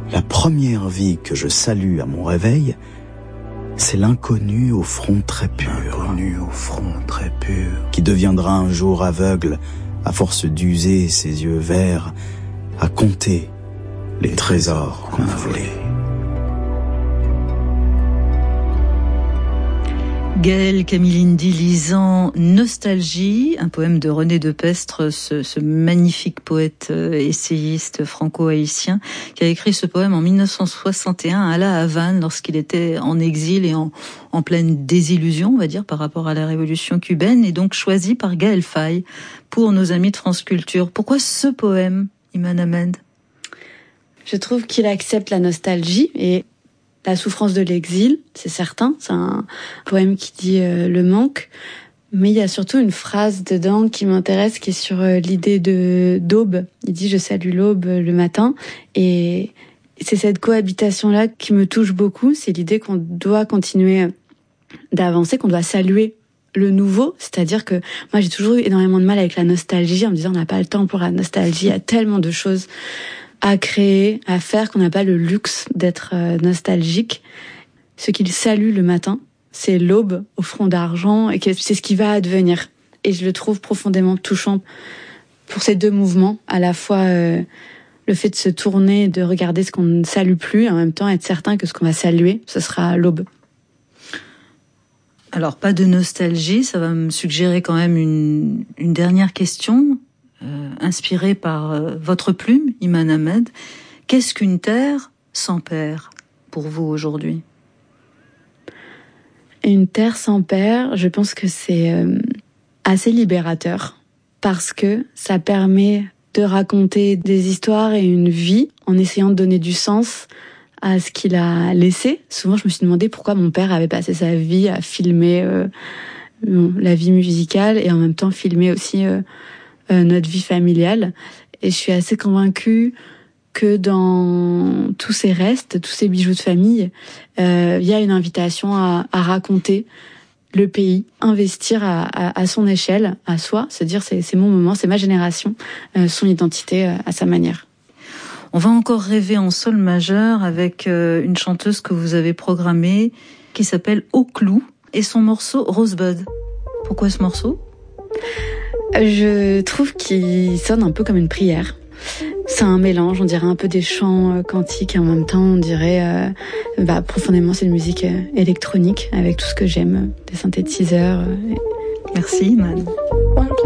La première vie que je salue à mon réveil, c'est l'inconnu au front très pur. L'inconnu au front très pur. Qui deviendra un jour aveugle à force d'user ses yeux verts à compter les trésors qu'on a volés. Gaël Camilindi lisant Nostalgie, un poème de René Depestre, ce magnifique poète essayiste franco-haïtien qui a écrit ce poème en 1961 à La Havane lorsqu'il était en exil et en pleine désillusion, on va dire, par rapport à la révolution cubaine, et donc choisi par Gaël Faye pour nos amis de France Culture. Pourquoi ce poème, Iman Ahmed ? Je trouve qu'il accepte la nostalgie et la souffrance de l'exil, c'est certain. C'est un poème qui dit le manque. Mais il y a surtout une phrase dedans qui m'intéresse, qui est sur l'idée d'aube. Il dit « Je salue l'aube le matin ». Et c'est cette cohabitation-là qui me touche beaucoup. C'est l'idée qu'on doit continuer d'avancer, qu'on doit saluer le nouveau. C'est-à-dire que moi, j'ai toujours eu énormément de mal avec la nostalgie, en me disant « On n'a pas le temps pour la nostalgie, il y a tellement de choses à créer, à faire, qu'on n'a pas le luxe d'être nostalgique. » Ce qu'il salue le matin, c'est l'aube au front d'argent, et que c'est ce qui va advenir. Et je le trouve profondément touchant pour ces deux mouvements, à la fois le fait de se tourner, de regarder ce qu'on ne salue plus, et en même temps être certain que ce qu'on va saluer, ce sera l'aube. Alors, pas de nostalgie, ça va me suggérer quand même une dernière question. Inspiré par votre plume, Iman Ahmed. Qu'est-ce qu'une terre sans père pour vous aujourd'hui ? Une terre sans père, je pense que c'est assez libérateur parce que ça permet de raconter des histoires et une vie en essayant de donner du sens à ce qu'il a laissé. Souvent, je me suis demandé pourquoi mon père avait passé sa vie à filmer la vie musicale et en même temps filmer aussi notre vie familiale. Et je suis assez convaincue que dans tous ces restes, tous ces bijoux de famille, il y a une invitation à raconter le pays, investir à son échelle, à soi, se dire c'est mon moment, c'est ma génération, son identité à sa manière. On va encore rêver en sol majeur avec une chanteuse que vous avez programmée qui s'appelle Au Clou et son morceau Rosebud. Pourquoi ce morceau ? Je trouve qu'il sonne un peu comme une prière. C'est un mélange, on dirait un peu des chants cantiques et en même temps on dirait profondément c'est une musique électronique avec tout ce que j'aime, des synthétiseurs. Merci, Iman.